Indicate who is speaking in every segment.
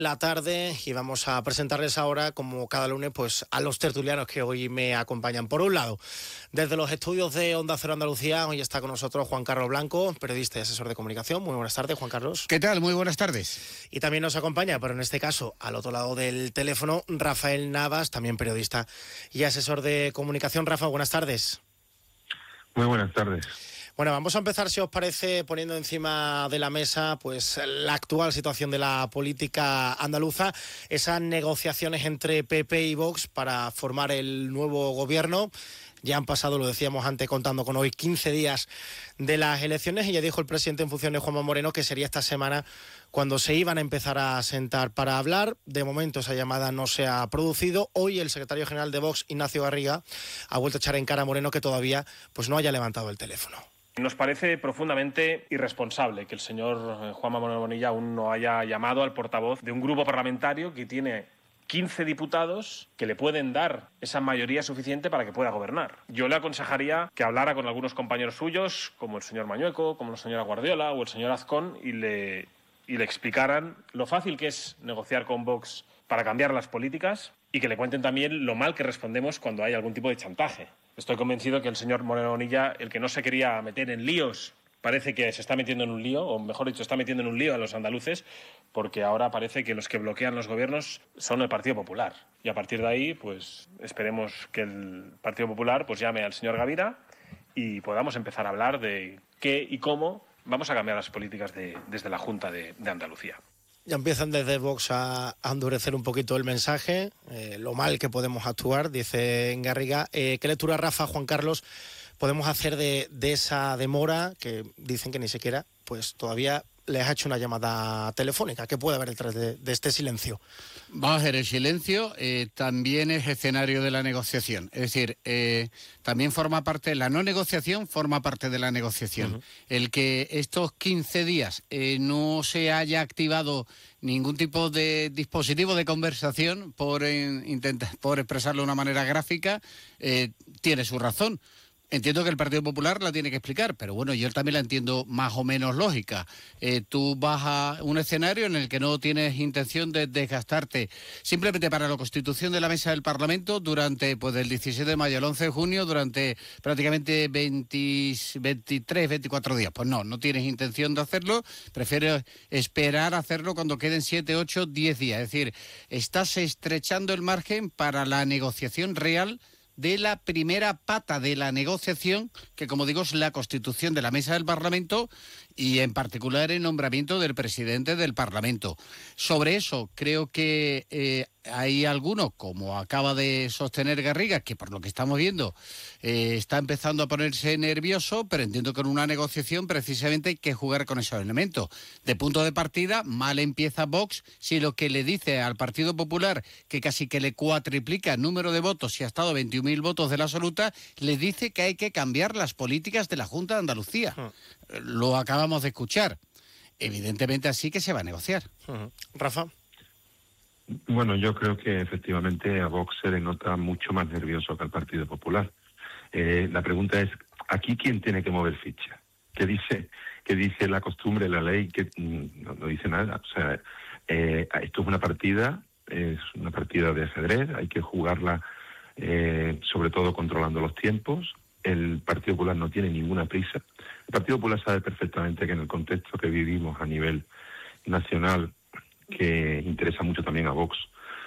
Speaker 1: La tarde y vamos a presentarles ahora, como cada lunes, pues a los tertulianos que hoy me acompañan. Por un lado, desde los estudios de Onda Cero Andalucía, hoy está con nosotros Juan Carlos Blanco, periodista y asesor de comunicación. Muy buenas tardes, Juan Carlos.
Speaker 2: ¿Qué tal? Muy buenas tardes.
Speaker 1: Y también nos acompaña, pero en este caso, al otro lado del teléfono, Rafael Navas, también periodista y asesor de comunicación. Rafa, buenas tardes.
Speaker 3: Muy buenas tardes.
Speaker 1: Bueno, vamos a empezar, si os parece, poniendo encima de la mesa pues la actual situación de la política andaluza, esas negociaciones entre PP y Vox para formar el nuevo gobierno. Ya han pasado, lo decíamos antes, contando con hoy 15 días de las elecciones, y ya dijo el presidente en funciones, Juanma Moreno, que sería esta semana cuando se iban a empezar a sentar para hablar. De momento esa llamada no se ha producido. Hoy el secretario general de Vox, Ignacio Garriga, ha vuelto a echar en cara a Moreno que todavía pues no haya levantado el teléfono.
Speaker 4: Nos parece profundamente irresponsable que el señor Juanma Moreno Bonilla aún no haya llamado al portavoz de un grupo parlamentario que tiene 15 diputados que le pueden dar esa mayoría suficiente para que pueda gobernar. Yo le aconsejaría que hablara con algunos compañeros suyos, como el señor Mañueco, como la señora Guardiola o el señor Azcón, y le explicaran lo fácil que es negociar con Vox para cambiar las políticas, y que le cuenten también lo mal que respondemos cuando hay algún tipo de chantaje. Estoy convencido que el señor Moreno Bonilla, el que no se quería meter en líos, parece que se está metiendo en un lío, o mejor dicho, está metiendo en un lío a los andaluces, porque ahora parece que los que bloquean los gobiernos son el Partido Popular. Y a partir de ahí, pues esperemos que el Partido Popular pues llame al señor Gavira y podamos empezar a hablar de qué y cómo vamos a cambiar las políticas desde la Junta de Andalucía.
Speaker 1: Ya empiezan desde Vox a endurecer un poquito el mensaje, lo mal que podemos actuar, dice Garriga. ¿Qué lectura, Rafa, Juan Carlos, podemos hacer de esa demora que dicen que ni siquiera pues todavía les ha hecho una llamada telefónica? ¿Qué puede haber detrás de este silencio?
Speaker 2: Vamos a ver, el silencio también es escenario de la negociación. Es decir, también forma parte, la no negociación forma parte de la negociación. Uh-huh. El que estos 15 días no se haya activado ningún tipo de dispositivo de conversación, por expresarlo de una manera gráfica, tiene su razón. Entiendo que el Partido Popular la tiene que explicar, pero bueno, yo también la entiendo más o menos lógica. Tú vas a un escenario en el que no tienes intención de desgastarte simplemente para la constitución de la mesa del Parlamento durante, pues, del 17 de mayo al 11 de junio, durante prácticamente 23, 24 días. Pues no tienes intención de hacerlo, prefieres esperar a hacerlo cuando queden 7, 8, 10 días. Es decir, estás estrechando el margen para la negociación real de la primera pata de la negociación, que, como digo, es la constitución de la mesa del Parlamento y en particular el nombramiento del presidente del Parlamento. Sobre eso creo que hay algunos, como acaba de sostener Garriga, que por lo que estamos viendo está empezando a ponerse nervioso, pero entiendo que en una negociación precisamente hay que jugar con esos elementos. De punto de partida, mal empieza Vox si lo que le dice al Partido Popular, que casi que le cuatriplica el número de votos y ha estado 21.000 votos de la absoluta, le dice que hay que cambiar las políticas de la Junta de Andalucía. Lo acabamos de escuchar. Evidentemente así que se va a negociar.
Speaker 1: Rafa.
Speaker 3: Bueno, yo creo que efectivamente a Vox se le nota mucho más nervioso que al Partido Popular. La pregunta es, ¿aquí quién tiene que mover ficha? ¿Qué dice la costumbre, la ley? Que no dice nada. O sea, esto es una partida de ajedrez, hay que jugarla sobre todo controlando los tiempos. El Partido Popular no tiene ninguna prisa. El Partido Popular sabe perfectamente que en el contexto que vivimos a nivel nacional, que interesa mucho también a Vox,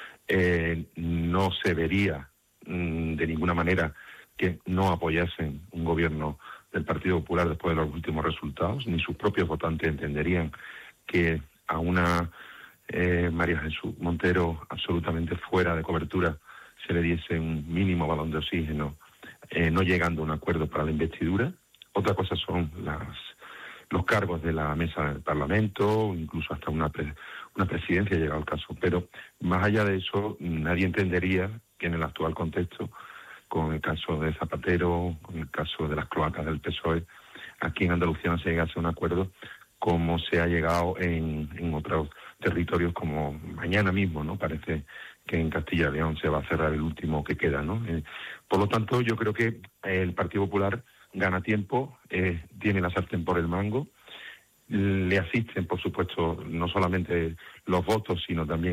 Speaker 3: no se vería de ninguna manera que no apoyasen un gobierno del Partido Popular después de los últimos resultados, ni sus propios votantes entenderían que a una María Jesús Montero absolutamente fuera de cobertura se le diese un mínimo balón de oxígeno, no llegando a un acuerdo para la investidura. Otra cosa son los cargos de la mesa del Parlamento, incluso hasta una presidencia, llegado el caso. Pero más allá de eso, nadie entendería que en el actual contexto, con el caso de Zapatero, con el caso de las cloacas del PSOE, aquí en Andalucía no se llegase a un acuerdo como se ha llegado en otros territorios, como mañana mismo, ¿no? Parece que en Castilla y León se va a cerrar el último que queda, ¿no? Por lo tanto, yo creo que el Partido Popular gana tiempo, tiene la sartén por el mango, le asisten, por supuesto, no solamente los votos, sino también